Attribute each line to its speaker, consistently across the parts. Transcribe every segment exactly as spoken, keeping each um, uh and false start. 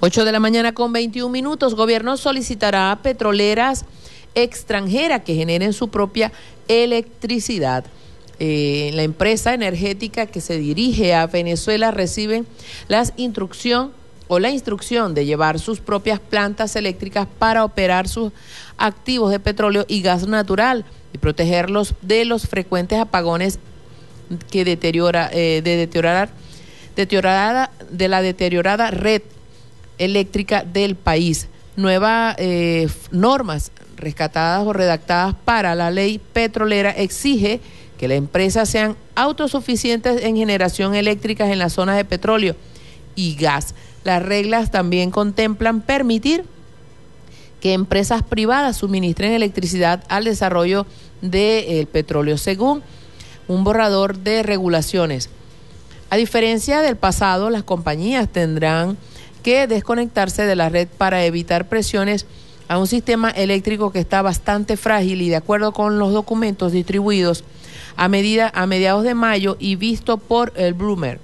Speaker 1: ocho de la mañana con veintiún minutos. Gobierno solicitará a petroleras extranjeras que generen su propia electricidad. Eh, la empresa energética que se dirige a Venezuela recibe las instrucción o la instrucción de llevar sus propias plantas eléctricas para operar sus activos de petróleo y gas natural y protegerlos de los frecuentes apagones que deteriora, eh, de deteriorar, deteriorada, de la deteriorada red eléctrica del país. Nuevas eh, normas rescatadas o redactadas para la ley petrolera exige que las empresas sean autosuficientes en generación eléctrica en las zonas de petróleo y gas. Las reglas también contemplan permitir que empresas privadas suministren electricidad al desarrollo del petróleo, según un borrador de regulaciones. A diferencia del pasado, las compañías tendrán que desconectarse de la red para evitar presiones a un sistema eléctrico que está bastante frágil y, de acuerdo con los documentos distribuidos a, medida, a mediados de mayo y visto por el Bloomberg.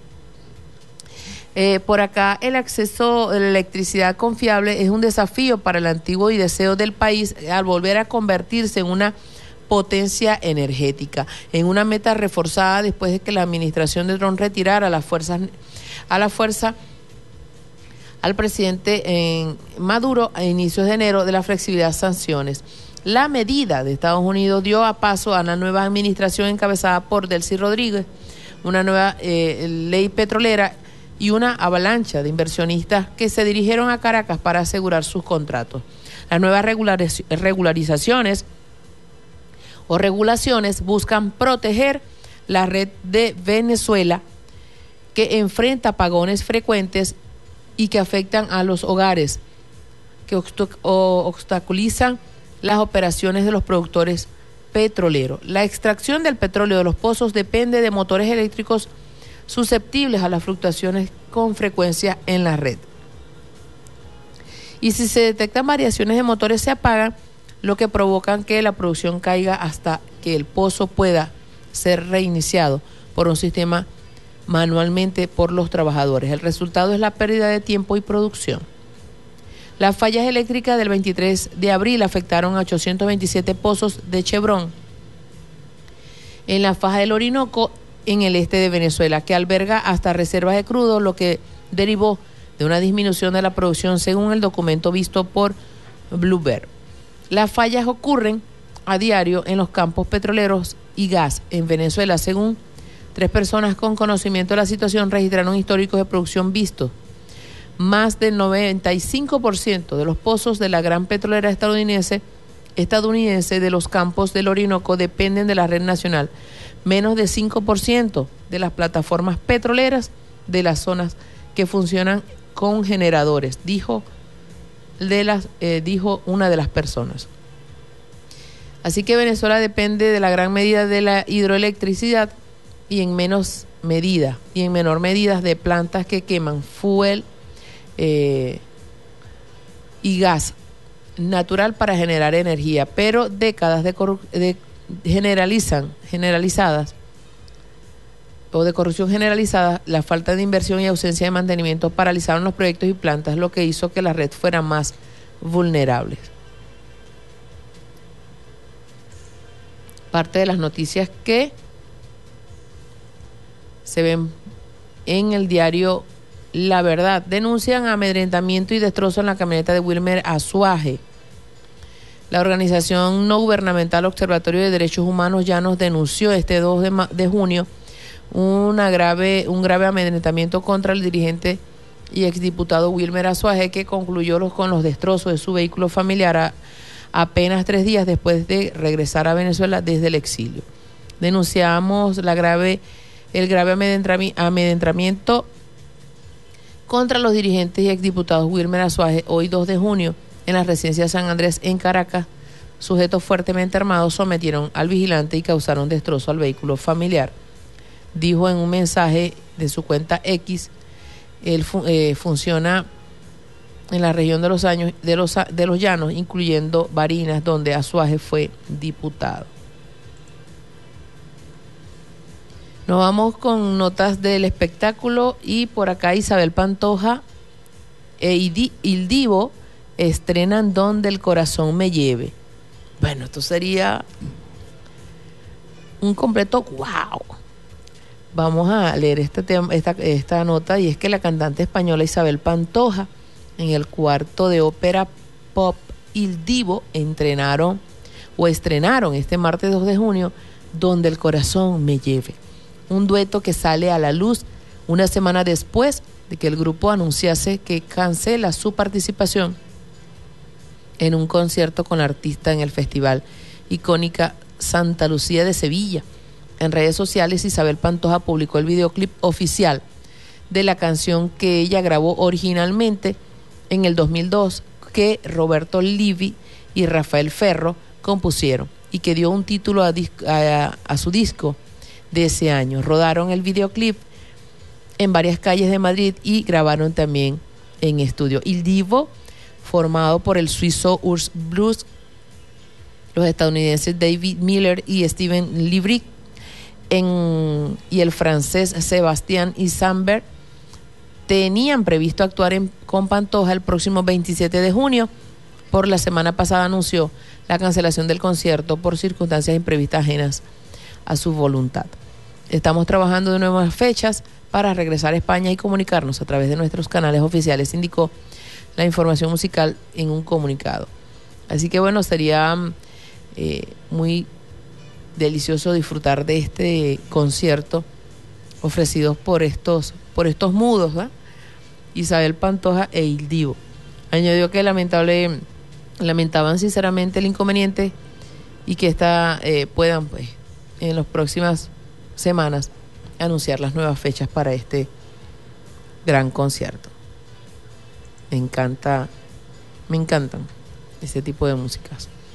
Speaker 1: Eh, por acá, el acceso a la electricidad confiable es un desafío para el antiguo y deseo del país al volver a convertirse en una potencia energética, en una meta reforzada después de que la administración de Trump retirara a las fuerzas, a la fuerza al presidente en Maduro a inicios de enero de la flexibilidad de sanciones. La medida de Estados Unidos dio a paso a una nueva administración encabezada por Delcy Rodríguez, una nueva eh, ley petrolera y una avalancha de inversionistas que se dirigieron a Caracas para asegurar sus contratos. Las nuevas regulariz- regularizaciones o regulaciones buscan proteger la red de Venezuela, que enfrenta apagones frecuentes y que afectan a los hogares, que obstaculizan las operaciones de los productores petroleros. La extracción del petróleo de los pozos depende de motores eléctricos susceptibles a las fluctuaciones con frecuencia en la red. Y si se detectan variaciones de motores, se apagan, lo que provoca que la producción caiga hasta que el pozo pueda ser reiniciado por un sistema manualmente por los trabajadores. El resultado es la pérdida de tiempo y producción. Las fallas eléctricas del veintitrés de abril afectaron a ochocientos veintisiete pozos de Chevron en la faja del Orinoco, en el este de Venezuela, que alberga hasta reservas de crudo, lo que derivó de una disminución de la producción, según el documento visto por Bloomberg. Las fallas ocurren a diario en los campos petroleros y gas en Venezuela. Según tres personas con conocimiento de la situación, registraron históricos de producción vistos. Más del noventa y cinco por ciento de los pozos de la gran petrolera estadounidense, estadounidense de los campos del Orinoco dependen de la red nacional. Menos de cinco por ciento de las plataformas petroleras de las zonas que funcionan con generadores, dijo, de las, eh, dijo una de las personas. Así que Venezuela depende de la gran medida de la hidroelectricidad y en menos medida, y en menor medida de plantas que queman fuel eh, y gas natural para generar energía, pero décadas de, corru- de generalizan, generalizadas o de corrupción generalizada, la falta de inversión y ausencia de mantenimiento paralizaron los proyectos y plantas, lo que hizo que la red fuera más vulnerable. Parte de las noticias que se ven en el diario La Verdad. Denuncian amedrentamiento y destrozo en la camioneta de Wilmer Azuaje. La organización no gubernamental Observatorio de Derechos Humanos ya nos denunció este dos de, ma- de junio una grave, un grave amedrentamiento contra el dirigente y exdiputado Wilmer Azuaje, que concluyó los, con los destrozos de su vehículo familiar a, apenas tres días después de regresar a Venezuela desde el exilio. Denunciamos la grave, el grave amedrentamiento contra los dirigentes y exdiputados Wilmer Azuaje hoy dos de junio en la residencia de San Andrés en Caracas. Sujetos fuertemente armados sometieron al vigilante y causaron destrozo al vehículo familiar. Dijo en un mensaje de su cuenta X, él fu- eh, funciona en la región de los, años, de, los, de los Llanos, incluyendo Barinas, donde Azuaje fue diputado. Nos vamos con notas del espectáculo y por acá Isabel Pantoja e Il Divo estrenan Donde el corazón me lleve. Bueno, esto sería un completo wow. Vamos a leer este tema, esta, esta nota, y es que la cantante española Isabel Pantoja, en el cuarto de ópera pop Il Divo, entrenaron o estrenaron este martes dos de junio Donde el corazón me lleve, un dueto que sale a la luz una semana después de que el grupo anunciase que cancela su participación en un concierto con la artista en el festival icónica Santa Lucía de Sevilla. En redes sociales, Isabel Pantoja publicó el videoclip oficial de la canción que ella grabó originalmente en el dos mil dos, que Roberto Livi y Rafael Ferro compusieron y que dio un título a, a, a su disco de ese año. Rodaron el videoclip en varias calles de Madrid y grabaron también en estudio. Il Divo, formado por el suizo Urs Blues, los estadounidenses David Miller y Steven Liebrecht en, y el francés Sébastien Isamberg, tenían previsto actuar en, con Pantoja el próximo veintisiete de junio. Por la semana pasada anunció la cancelación del concierto por circunstancias imprevistas ajenas a su voluntad. Estamos trabajando de nuevas fechas para regresar a España y comunicarnos a través de nuestros canales oficiales, indicó la información musical en un comunicado. Así que bueno, sería eh, muy delicioso disfrutar de este concierto ofrecido por estos, por estos mudos, ¿verdad? Isabel Pantoja e Il Divo. Añadió que lamentable, lamentaban sinceramente el inconveniente y que esta, eh, puedan pues en las próximas semanas anunciar las nuevas fechas para este gran concierto. Me encanta, me encantan ese tipo de músicas.